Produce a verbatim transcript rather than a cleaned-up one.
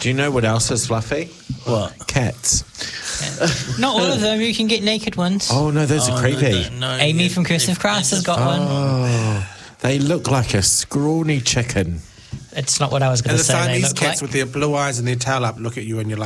Do you know what else is fluffy? What? Cats. Not all of them. You can get naked ones. Oh, no, those Oh, are creepy. no, no, Amy yeah, from Christmas yeah, Craft has got oh. one. Oh, they look like a scrawny chicken. It's not what I was going And to the say. They Siamese look cats like. with their blue eyes and their tail up look at you and you're like,